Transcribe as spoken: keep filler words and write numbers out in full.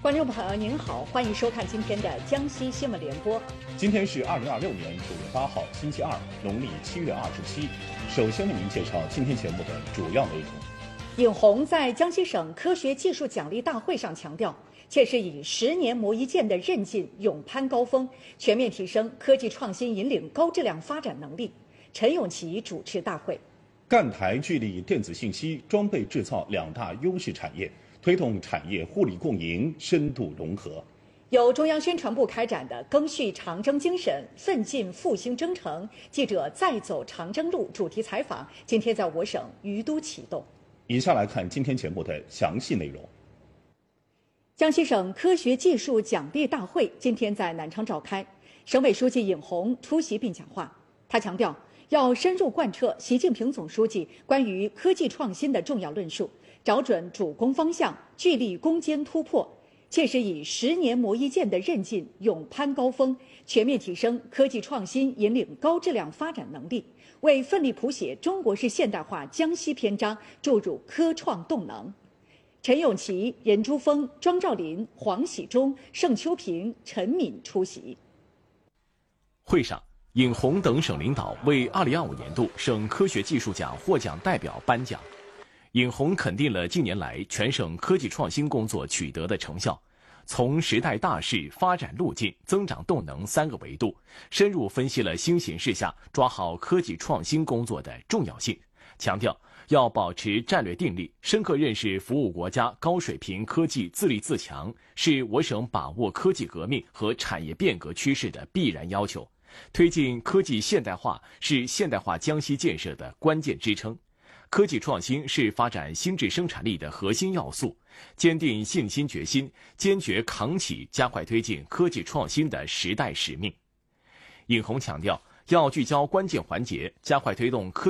观众朋友您好，欢迎收看今天的江西新闻联播。 今天是二零二六年九月八号，星期二，农历七月二十七。首先为您介绍今天节目的主要内容。 尹红在江西省科学技术奖励大会上强调，切实以十年磨一剑的韧劲勇攀高峰，全面提升科技创新引领高质量发展能力。陈永琪主持大会。 赣台聚力电子信息、装备制造两大优势产业，推动产业互利共赢、深度融合。 由中央宣传部开展的赓续长征精神，奋进复兴征程记者再走长征路主题采访，今天在我省于都启动。 以下来看今天节目的详细内容。 江西省科学技术奖励大会今天在南昌召开，省委书记尹红出席并讲话。他强调，要深入贯彻习近平总书记关于科技创新的重要论述，找准主攻方向，聚力攻坚突破，切实以十年磨一剑的韧劲勇攀高峰，全面提升科技创新引领高质量发展能力，为奋力谱写中国式现代化江西篇章注入科创动能。陈永琪、任珠峰、庄兆林、黄喜忠、盛秋平、陈敏出席。 会上，尹红等省领导为二零二五年度省科学技术奖获奖代表颁奖。尹红肯定了近年来全省科技创新工作取得的成效，从时代大势、发展路径、增长动能三个维度，深入分析了新形势下抓好科技创新工作的重要性，强调要保持战略定力，深刻认识服务国家高水平科技自立自强是我省把握科技革命和产业变革趋势的必然要求，推进科技现代化是现代化江西建设的关键支撑。科技创新是发展新质生产力的核心要素，坚定信心决心，坚决扛起加快推进科技创新的时代使命。尹红强调，要聚焦关键环节，加快推动科